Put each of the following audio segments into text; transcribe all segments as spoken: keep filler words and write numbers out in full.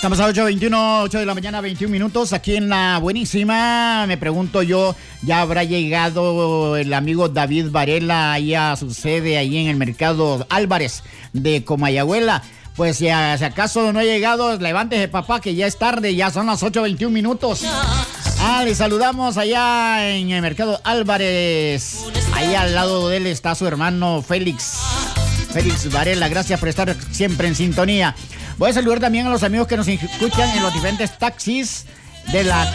Estamos a ocho veintiuno, ocho de la mañana, veintiún minutos, aquí en La Buenísima. Me pregunto yo, ¿ya habrá llegado el amigo David Varela ahí a su sede, ahí en el mercado Álvarez de Comayagüela? Pues si, a, si acaso no ha llegado, levántese, papá, que ya es tarde, ya son las ocho veintiún minutos. Ah, le saludamos allá en el mercado Álvarez. Ahí al lado de él está su hermano Félix. Félix Varela, gracias por estar siempre en sintonía. Voy a saludar también a los amigos que nos escuchan en los diferentes taxis de la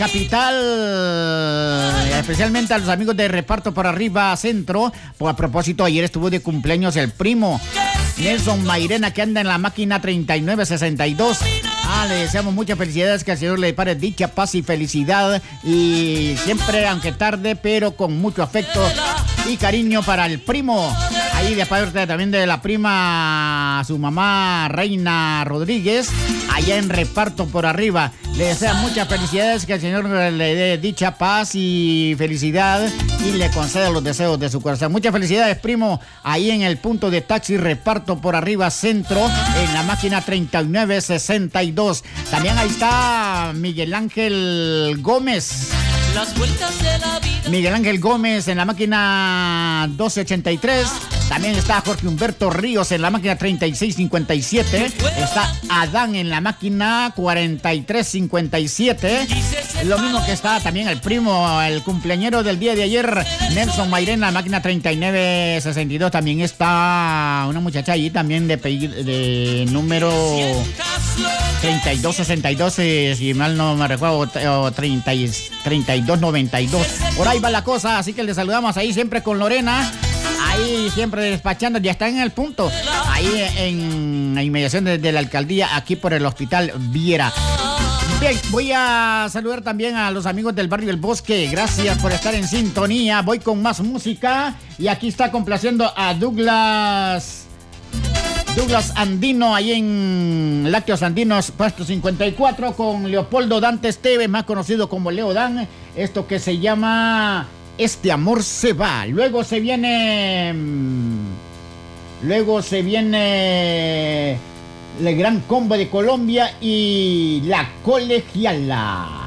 capital, especialmente a los amigos de Reparto por Arriba Centro. Pues a propósito, ayer estuvo de cumpleaños el primo Nelson Mairena, que anda en la máquina treinta y nueve sesenta y dos. Ah, le deseamos muchas felicidades, que el Señor le depare dicha, paz y felicidad. Y siempre, aunque tarde, pero con mucho afecto y cariño para el primo. Ahí de parte también de la prima, su mamá Reina Rodríguez, allá en Reparto por Arriba. Le desean muchas felicidades, que el Señor le dé dicha, paz y felicidad y le conceda los deseos de su corazón. Muchas felicidades, primo, ahí en el punto de taxi Reparto por Arriba Centro, en la máquina treinta y nueve sesenta y dos. También ahí está Miguel Ángel Gómez. Las vueltas de la vida. Miguel Ángel Gómez en la máquina doce ochenta y tres. También está Jorge Humberto Ríos en la máquina treinta y seis cincuenta y siete. Está Adán en la máquina cuarenta y tres cincuenta y siete. Lo mismo que está también el primo, el cumpleañero del día de ayer, Nelson Mairena, en la máquina treinta y nueve sesenta y dos. También está una muchacha allí también de, de número treinta y dos sesenta y dos, eh, si mal no me recuerdo, o treinta y dos noventa y dos. Por ahí va la cosa, así que le saludamos ahí siempre con Lorena. Ahí siempre despachando, ya está en el punto. Ahí en la inmediación de, de la alcaldía, aquí por el Hospital Viera. Bien, voy a saludar también a los amigos del barrio El Bosque. Gracias por estar en sintonía. Voy con más música. Y aquí está complaciendo a Douglas... Douglas Andino, ahí en Lácteos Andinos, puesto cincuenta y cuatro, con Leopoldo Dante Esteves, más conocido como Leo Dan. Esto que se llama Este Amor Se Va. Luego se viene... Luego se viene... El Gran Combo de Colombia y La Colegiala.